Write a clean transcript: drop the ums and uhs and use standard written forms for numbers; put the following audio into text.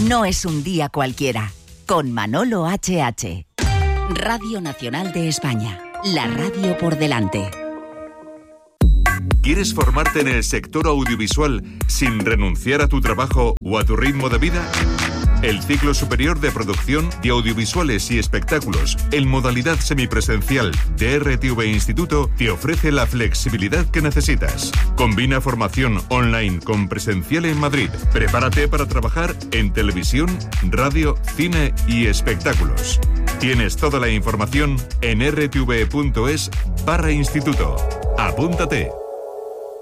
No es un día cualquiera. Con Manolo HH. Radio Nacional de España. La radio por delante. ¿Quieres formarte en el sector audiovisual sin renunciar a tu trabajo o a tu ritmo de vida? El ciclo superior de producción de audiovisuales y espectáculos en modalidad semipresencial de RTV Instituto te ofrece la flexibilidad que necesitas. Combina formación online con presencial en Madrid. Prepárate para trabajar en televisión, radio, cine y espectáculos. Tienes toda la información en rtv.es/instituto. Apúntate.